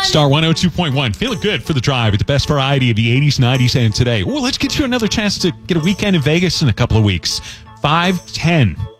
Star 102.1. Feeling good for the drive with the best variety of the 80s, 90s, and today. Let's get you another chance to get a weekend in Vegas in a couple of weeks. 5:10